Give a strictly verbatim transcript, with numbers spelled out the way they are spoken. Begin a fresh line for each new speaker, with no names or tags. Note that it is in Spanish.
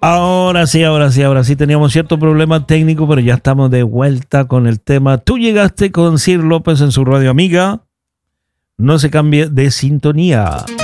Ahora sí, ahora sí, ahora sí. Teníamos cierto problema técnico, pero ya estamos de vuelta con el tema. Tú llegaste con Sir López en su radio amiga. No se cambie de sintonía.